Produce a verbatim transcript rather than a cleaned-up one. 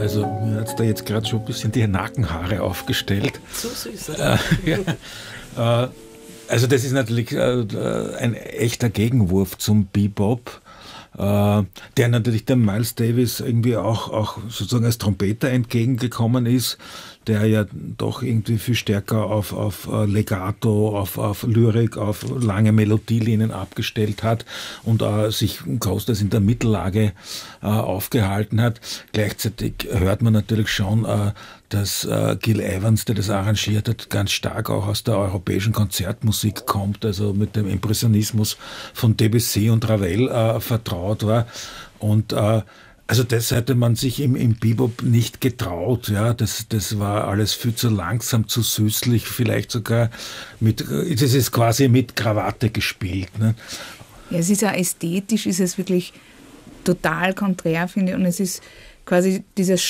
Also mir hat da jetzt gerade schon ein bisschen die Nackenhaare aufgestellt. So süß, Äh, oder? ja. äh, also das ist natürlich äh, ein echter Gegenwurf zum Bebop, äh, der natürlich dem Miles Davis irgendwie auch, auch sozusagen als Trompeter entgegengekommen ist, der ja doch irgendwie viel stärker auf, auf Legato, auf, auf Lyrik, auf lange Melodielinien abgestellt hat und äh, sich großteils in der Mittellage äh, aufgehalten hat. Gleichzeitig hört man natürlich schon, äh, dass äh, Gil Evans, der das arrangiert hat, ganz stark auch aus der europäischen Konzertmusik kommt, also mit dem Impressionismus von Debussy und Ravel äh, vertraut war. Und äh, also das hätte man sich im, im Bebop nicht getraut, ja, das, das war alles viel zu langsam, zu süßlich, vielleicht sogar mit, das ist quasi mit Krawatte gespielt, ne? Ja, es ist ja ästhetisch, ist es wirklich total konträr, finde ich, und es ist quasi dieser